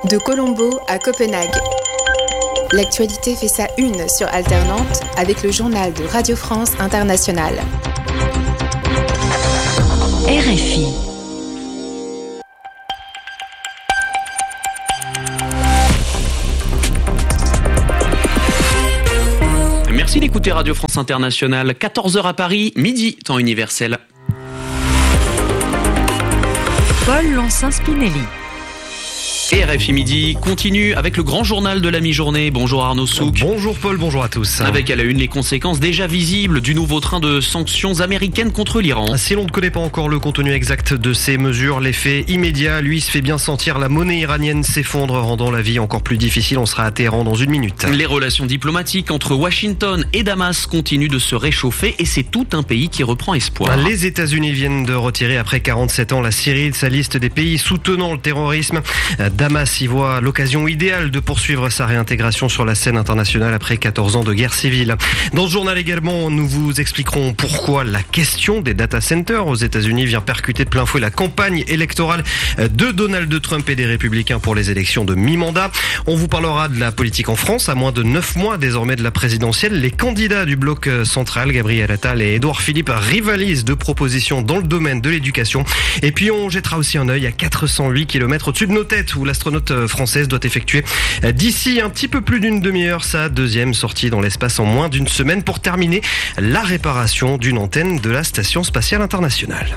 De Colombo à Copenhague. L'actualité fait sa une sur Alternante avec le journal de Radio France Internationale. RFI. Merci d'écouter Radio France Internationale, 14h à Paris, midi, temps universel. Paul Lancin-Spinelli. RFI Midi continue avec le grand journal de la mi-journée. Bonjour Arnaud Souk. Bonjour Paul, bonjour à tous. Avec à la une les conséquences déjà visibles du nouveau train de sanctions américaines contre l'Iran. Si l'on ne connaît pas encore le contenu exact de ces mesures, l'effet immédiat, lui, se fait bien sentir. La monnaie iranienne s'effondre, rendant la vie encore plus difficile. On sera à Téhéran dans une minute. Les relations diplomatiques entre Washington et Damas continuent de se réchauffer et c'est tout un pays qui reprend espoir. Les États-Unis viennent de retirer après 47 ans la Syrie de sa liste des pays soutenant le terrorisme. Damas y voit l'occasion idéale de poursuivre sa réintégration sur la scène internationale après 14 ans de guerre civile. Dans ce journal également, nous vous expliquerons pourquoi la question des data centers aux États-Unis vient percuter de plein fouet la campagne électorale de Donald Trump et des Républicains pour les élections de mi-mandat. On vous parlera de la politique en France, à moins de 9 mois désormais de la présidentielle. Les candidats du bloc central, Gabriel Attal et Édouard Philippe, rivalisent de propositions dans le domaine de l'éducation. Et puis on jettera aussi un œil à 408 km au-dessus de nos têtes où l'astronaute française doit effectuer d'ici un petit peu plus d'une demi-heure sa deuxième sortie dans l'espace en moins d'une semaine pour terminer la réparation d'une antenne de la Station Spatiale Internationale.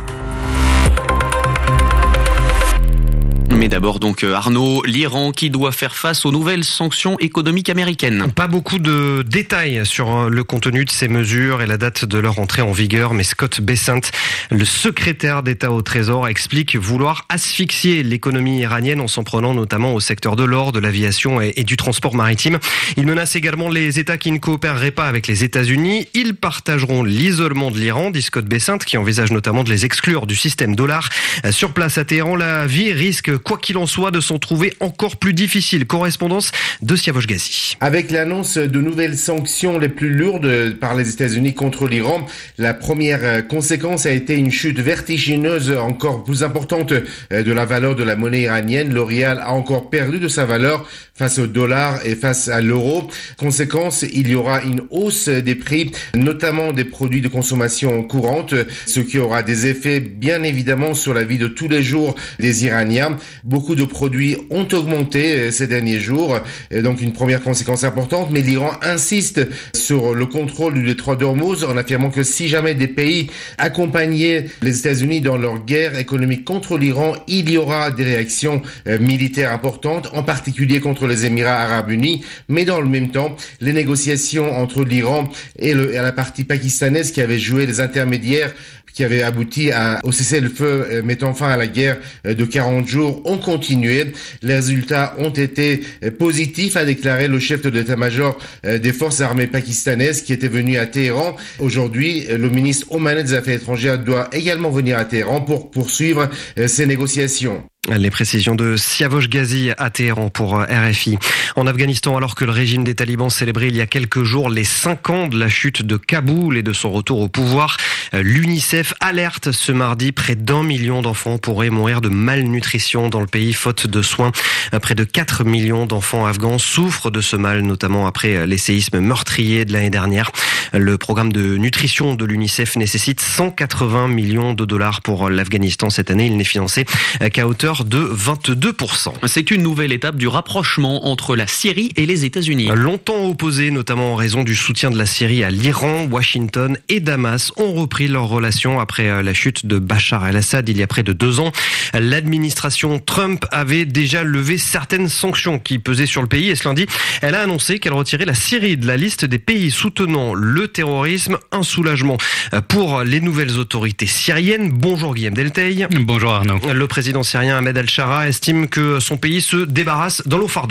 Mais d'abord donc Arnaud, l'Iran qui doit faire face aux nouvelles sanctions économiques américaines. Pas beaucoup de détails sur le contenu de ces mesures et la date de leur entrée en vigueur, mais Scott Bessent, le secrétaire d'État au Trésor, explique vouloir asphyxier l'économie iranienne en s'en prenant notamment au secteur de l'or, de l'aviation et du transport maritime. Il menace également les États qui ne coopéreraient pas avec les États-Unis. Ils partageront l'isolement de l'Iran, dit Scott Bessent, qui envisage notamment de les exclure du système dollar. Sur place à Téhéran, la vie risque, quoi qu'il en soit, de s'en trouver encore plus difficile. Correspondance de Siavosh Ghazi. Avec l'annonce de nouvelles sanctions les plus lourdes par les États-Unis contre l'Iran, la première conséquence a été une chute vertigineuse encore plus importante de la valeur de la monnaie iranienne. Le rial a encore perdu de sa valeur face au dollar et face à l'euro. Conséquence, il y aura une hausse des prix, notamment des produits de consommation courante, ce qui aura des effets bien évidemment sur la vie de tous les jours des Iraniens. Beaucoup de produits ont augmenté ces derniers jours, donc une première conséquence importante, mais l'Iran insiste sur le contrôle du détroit d'Ormuz en affirmant que si jamais des pays accompagnaient les États-Unis dans leur guerre économique contre l'Iran, il y aura des réactions militaires importantes, en particulier contre les Émirats arabes unis, mais dans le même temps, les négociations entre l'Iran et la partie pakistanaise qui avait joué les intermédiaires, qui avait abouti au cessez-le-feu mettant fin à la guerre de 40 jours, ont continué. Les résultats ont été positifs, a déclaré le chef de l'état-major des forces armées pakistanaises qui était venu à Téhéran. Aujourd'hui, le ministre omanais des Affaires étrangères doit également venir à Téhéran pour poursuivre ces négociations. Les précisions de Siavosh Ghazi à Téhéran pour RFI. En Afghanistan, alors que le régime des talibans célébrait il y a quelques jours les 5 ans de la chute de Kaboul et de son retour au pouvoir, l'UNICEF alerte ce mardi, près d'1 million d'enfants pourraient mourir de malnutrition dans le pays faute de soins. Près de 4 millions d'enfants afghans souffrent de ce mal, notamment après les séismes meurtriers de l'année dernière. Le programme de nutrition de l'UNICEF nécessite 180 millions de dollars pour l'Afghanistan cette année. Il n'est financé qu'à hauteur de 22%. C'est une nouvelle étape du rapprochement entre la Syrie et les États-Unis. Longtemps opposés, notamment en raison du soutien de la Syrie à l'Iran, Washington et Damas ont repris leurs relations après la chute de Bachar el-Assad il y a près de 2 ans. L'administration Trump avait déjà levé certaines sanctions qui pesaient sur le pays et ce lundi, elle a annoncé qu'elle retirait la Syrie de la liste des pays soutenant le terrorisme. Un soulagement pour les nouvelles autorités syriennes. Bonjour Guillaume Delteil. Bonjour Arnaud. Le président syrien Ahmed al-Shara estime que son pays se débarrasse dans l'eau fardeau.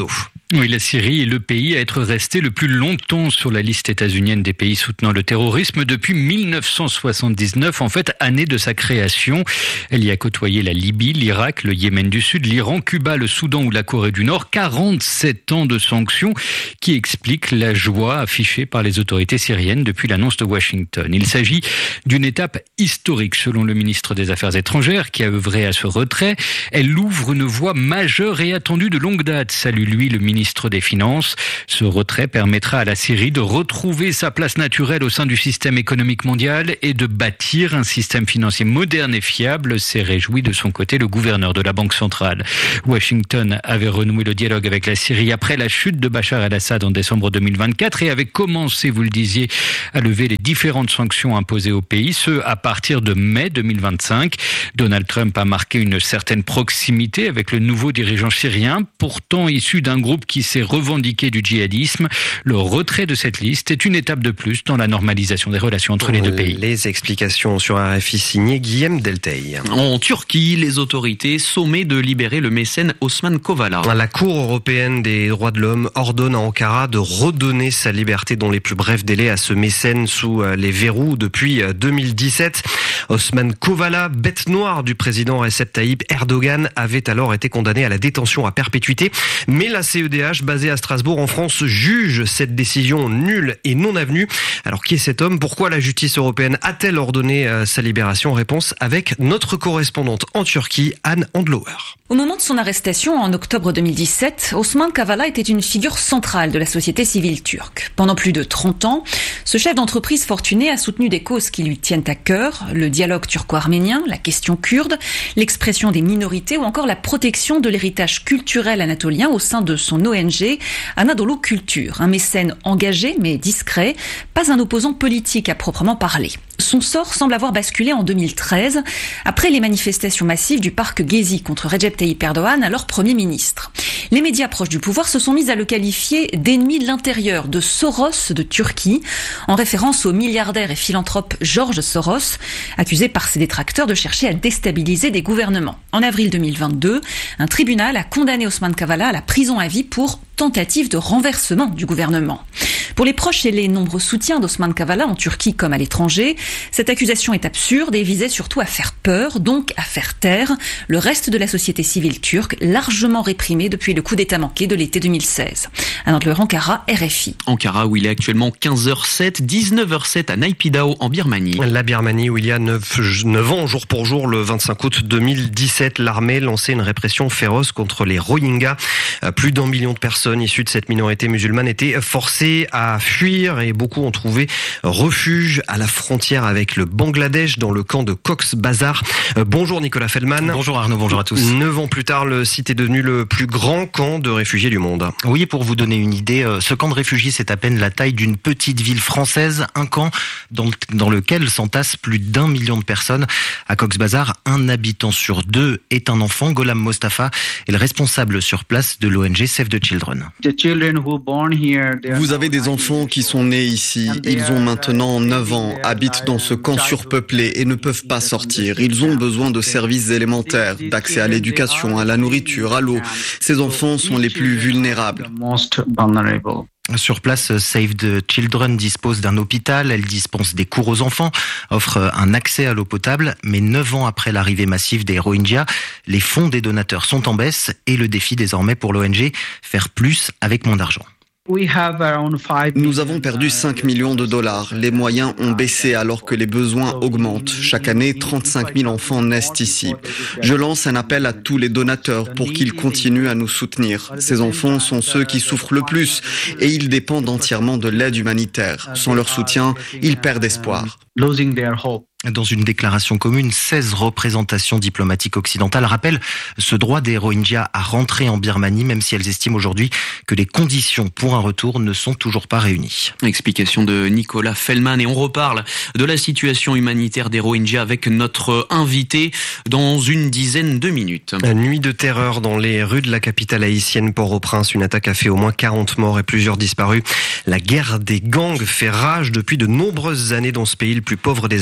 Oui, la Syrie est le pays à être resté le plus longtemps sur la liste états-unienne des pays soutenant le terrorisme depuis 1979, en fait, année de sa création. Elle y a côtoyé la Libye, l'Irak, le Yémen du Sud, l'Iran, Cuba, le Soudan ou la Corée du Nord. 47 ans de sanctions qui expliquent la joie affichée par les autorités syriennes depuis l'annonce de Washington. Il s'agit d'une étape historique, selon le ministre des Affaires étrangères, qui a œuvré à ce retrait. Elle ouvre une voie majeure et attendue de longue date, salue lui le ministre des Finances. Ce retrait permettra à la Syrie de retrouver sa place naturelle au sein du système économique mondial et de bâtir un système financier moderne et fiable, s'est réjoui de son côté le gouverneur de la Banque centrale. Washington avait renoué le dialogue avec la Syrie après la chute de Bachar el-Assad en décembre 2024 et avait commencé, vous le disiez, à lever les différentes sanctions imposées au pays, ce à partir de mai 2025. Donald Trump a marqué une certaine proximité avec le nouveau dirigeant syrien, pourtant issu d'un groupe qui s'est revendiqué du djihadisme. Le retrait de cette liste est une étape de plus dans la normalisation des relations entre les deux pays. Les explications sur RFI signé Guillaume Delteil. En Turquie, les autorités sommaient de libérer le mécène Osman Kavala. La Cour européenne des droits de l'homme ordonne à Ankara de redonner sa liberté dans les plus brefs délais à ce mécène sous les verrous depuis 2017. Osman Kavala, bête noire du président Recep Tayyip Erdogan, avait alors été condamné à la détention à perpétuité. Mais la CEDH, basée à Strasbourg en France, juge cette décision nulle et non avenue. Alors qui est cet homme ? Pourquoi la justice européenne a-t-elle ordonné sa libération ? Réponse avec notre correspondante en Turquie, Anne Andlauer. Au moment de son arrestation en octobre 2017, Osman Kavala était une figure centrale de la société civile turque. Pendant plus de 30 ans, ce chef d'entreprise fortuné a soutenu des causes qui lui tiennent à cœur, le dialogue turco-arménien, la question kurde, l'expression des minorités ou encore la protection de l'héritage culturel anatolien au sein de son ONG Anadolu Culture. Un mécène engagé mais discret, pas un opposant politique à proprement parler. Son sort semble avoir basculé en 2013, après les manifestations massives du parc Gezi contre Recep Tayyip Erdogan, alors Premier ministre. Les médias proches du pouvoir se sont mis à le qualifier d'ennemi de l'intérieur, de Soros de Turquie, en référence au milliardaire et philanthrope George Soros, accusé par ses détracteurs de chercher à déstabiliser des gouvernements. En avril 2022, un tribunal a condamné Osman Kavala à la prison à vie pour tentative de renversement du gouvernement. Pour les proches et les nombreux soutiens d'Osman Kavala en Turquie comme à l'étranger, cette accusation est absurde et visait surtout à faire peur, donc à faire taire le reste de la société civile turque, largement réprimée depuis le coup d'État manqué de l'été 2016. À Nantes-le Ankara, RFI. Ankara, où il est actuellement 15h07, 19h07 à Naypyidaw en Birmanie. La Birmanie, où il y a 9 ans, jour pour jour, le 25 août 2017, l'armée lançait une répression féroce contre les Rohingyas. Plus d'1 million de personnes issues de cette minorité musulmane étaient forcées à fuir et beaucoup ont trouvé refuge à la frontière avec le Bangladesh dans le camp de Cox's Bazar. Bonjour Nicolas Feldman. Bonjour Arnaud, bonjour à tous. 9 ans plus tard, le site est devenu le plus grand camp de réfugiés du monde. Oui, pour vous donner une idée, ce camp de réfugiés, c'est à peine la taille d'une petite ville française, un camp dans lequel s'entassent plus d'1 million de personnes. À Cox's Bazar, 1 habitant sur 2 est un enfant. Gholam Mostafa est le responsable sur place de l'ONG Save the Children. Vous avez des enfants qui sont nés ici. Ils ont maintenant 9 ans, habitent dans ce camp surpeuplé et ne peuvent pas sortir. Ils ont besoin de services élémentaires, d'accès à l'éducation, à la nourriture, à l'eau. Ces enfants sont les plus vulnérables. Sur place, Save the Children dispose d'un hôpital, elle dispense des cours aux enfants, offre un accès à l'eau potable, mais 9 ans après l'arrivée massive des Rohingyas, les fonds des donateurs sont en baisse et le défi désormais pour l'ONG, faire plus avec moins d'argent. Nous avons perdu 5 millions de dollars. Les moyens ont baissé alors que les besoins augmentent. Chaque année, 35 000 enfants naissent ici. Je lance un appel à tous les donateurs pour qu'ils continuent à nous soutenir. Ces enfants sont ceux qui souffrent le plus et ils dépendent entièrement de l'aide humanitaire. Sans leur soutien, ils perdent espoir. Dans une déclaration commune, 16 représentations diplomatiques occidentales rappellent ce droit des Rohingyas à rentrer en Birmanie, même si elles estiment aujourd'hui que les conditions pour un retour ne sont toujours pas réunies. Explication de Nicolas Feldman et on reparle de la situation humanitaire des Rohingyas avec notre invité dans une dizaine de minutes. Nuit de terreur dans les rues de la capitale haïtienne Port-au-Prince. Une attaque a fait au moins 40 morts et plusieurs disparus. La guerre des gangs fait rage depuis de nombreuses années dans ce pays le plus pauvre des Amériques.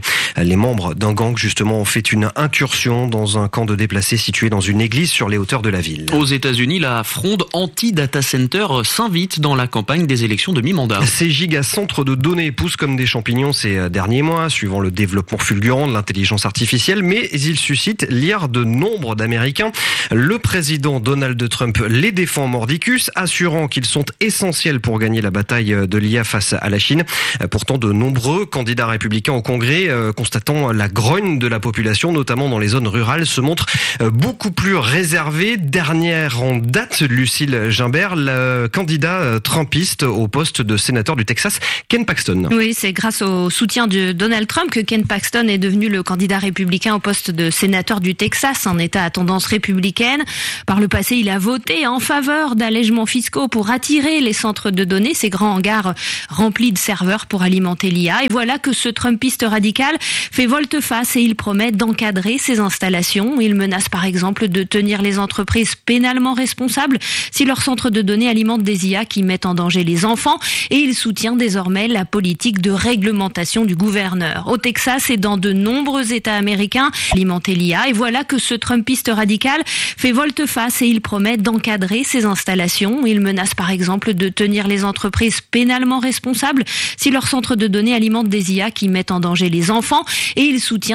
Les membres d'un gang, justement, ont fait une incursion dans un camp de déplacés situé dans une église sur les hauteurs de la ville. Aux États-Unis, la fronde anti-data center s'invite dans la campagne des élections de mi-mandat. Ces gigacentres de données poussent comme des champignons ces derniers mois, suivant le développement fulgurant de l'intelligence artificielle, mais ils suscitent l'ire de nombre d'Américains. Le président Donald Trump les défend mordicus, assurant qu'ils sont essentiels pour gagner la bataille de l'IA face à la Chine. Pourtant, de nombreux candidats républicains au Congrès, constatant la grogne de la population, notamment dans les zones rurales, se montrent beaucoup plus réservés. Dernière en date, Lucille Gimbert, le candidat trumpiste au poste de sénateur du Texas, Ken Paxton. Oui, c'est grâce au soutien de Donald Trump que Ken Paxton est devenu le candidat républicain au poste de sénateur du Texas, un État à tendance républicaine. Par le passé, il a voté en faveur d'allègements fiscaux pour attirer les centres de données, ces grands hangars remplis de serveurs pour alimenter l'IA. Et voilà que ce trumpiste radical fait volte-face et il promet d'encadrer ces installations. Il menace par exemple de tenir les entreprises pénalement responsables si leurs centres de données alimentent des IA qui mettent en danger les enfants. Et il soutient désormais la politique de réglementation du gouverneur. Au Texas et dans de nombreux États américains, alimenter l'IA. Et voilà que ce trumpiste radical fait volte-face et il promet d'encadrer ces installations. Il menace par exemple de tenir les entreprises pénalement responsables si leurs centres de données alimentent des IA qui mettent en danger les enfants. Et il soutient